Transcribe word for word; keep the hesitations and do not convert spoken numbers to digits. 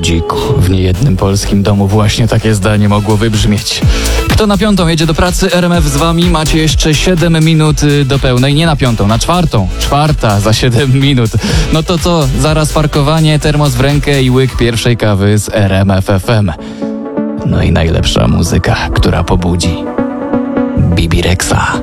budzik. W niejednym polskim domu właśnie takie zdanie mogło wybrzmieć. Kto na piątą jedzie do pracy? R M F z wami. Macie jeszcze siedem minut do pełnej. Nie na piątą, na czwartą. Czwarta za siedem minut. No to co? Zaraz parkowanie, termos w rękę i łyk pierwszej kawy z R M F F M. No i najlepsza muzyka, która pobudzi. Bibi Rexa.